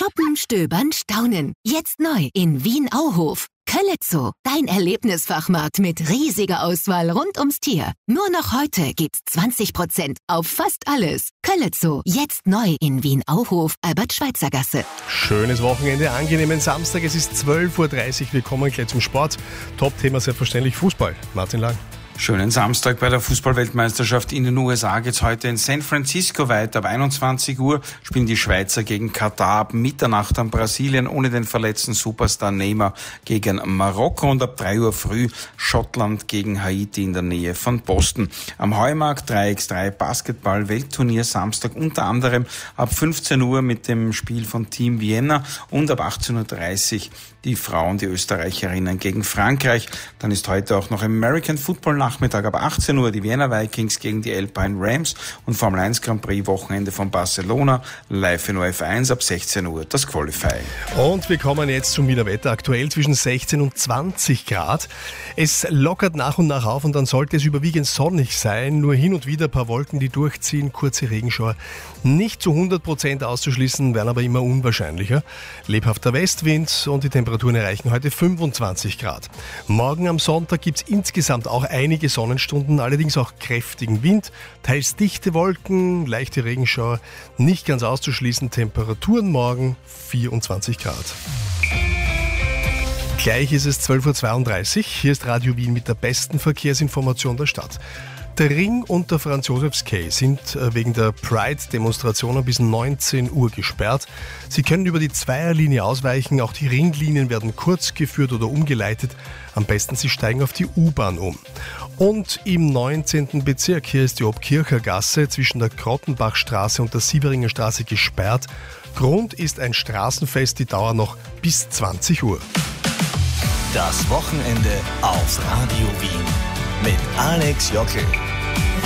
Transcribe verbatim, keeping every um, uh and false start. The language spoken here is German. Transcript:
Shoppen, stöbern, staunen. Jetzt neu in Wien-Auhof. Köllezoo, dein Erlebnisfachmarkt mit riesiger Auswahl rund ums Tier. Nur noch heute gibt's zwanzig Prozent auf fast alles. Köllezoo, jetzt neu in Wien-Auhof, Albert-Schweitzer-Gasse. Schönes Wochenende, angenehmen Samstag. Es ist zwölf Uhr dreißig. Wir kommen gleich zum Sport. Top-Thema selbstverständlich Fußball. Martin Lang. Schönen Samstag bei der Fußball-Weltmeisterschaft in den U S A geht's heute in San Francisco weiter. Ab einundzwanzig Uhr spielen die Schweizer gegen Katar, ab Mitternacht an Brasilien ohne den verletzten Superstar Neymar gegen Marokko und ab drei Uhr früh Schottland gegen Haiti in der Nähe von Boston. Am Heumarkt drei gegen drei Basketball-Weltturnier Samstag unter anderem ab fünfzehn Uhr mit dem Spiel von Team Vienna und ab achtzehn Uhr dreißig die Frauen, die Österreicherinnen gegen Frankreich. Dann ist heute auch noch American Football Nachmittag ab achtzehn Uhr die Vienna Vikings gegen die Alpine Rams und Formel eins Grand Prix Wochenende von Barcelona live in O F eins ab sechzehn Uhr das Qualifying. Und wir kommen jetzt zum Wienerwetter. Aktuell zwischen sechzehn und zwanzig Grad. Es lockert nach und nach auf und dann sollte es überwiegend sonnig sein. Nur hin und wieder ein paar Wolken, die durchziehen, kurze Regenschauer. Nicht zu hundert Prozent auszuschließen, werden aber immer unwahrscheinlicher. Lebhafter Westwind und die Temperaturen erreichen heute fünfundzwanzig Grad. Morgen am Sonntag gibt es insgesamt auch einige Sonnenstunden, allerdings auch kräftigen Wind, teils dichte Wolken, leichte Regenschauer, nicht ganz auszuschließen, Temperaturen morgen vierundzwanzig Grad. Gleich ist es zwölf Uhr zweiunddreißig, hier ist Radio Wien mit der besten Verkehrsinformation der Stadt. Der Ring und der Franz-Josefs-Quai sind wegen der Pride-Demonstrationen bis neunzehn Uhr gesperrt. Sie können über die Zweierlinie ausweichen, auch die Ringlinien werden kurz geführt oder umgeleitet. Am besten Sie steigen auf die U-Bahn um. Und im neunzehnten Bezirk, hier ist die Obkircher Gasse zwischen der Krottenbachstraße und der Sieveringer Straße gesperrt. Grund ist ein Straßenfest, die Dauer noch bis zwanzig Uhr. Das Wochenende auf Radio Wien mit Alex Jockel.